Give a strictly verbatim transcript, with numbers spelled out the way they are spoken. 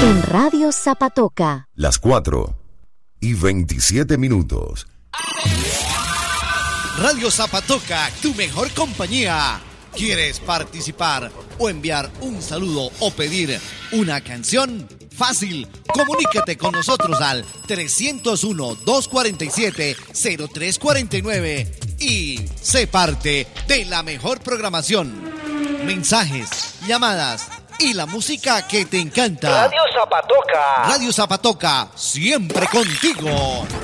En Radio Zapatoca. Las cuatro y veintisiete minutos. Radio Zapatoca, tu mejor compañía. ¿Quieres participar o enviar un saludo o pedir una canción? Fácil, comunícate con nosotros al trescientos uno, doscientos cuarenta y siete, cero tres cuarenta y nueve y sé parte de la mejor programación. Mensajes, llamadas y la música que te encanta. Radio Zapatoca. Radio Zapatoca, siempre contigo.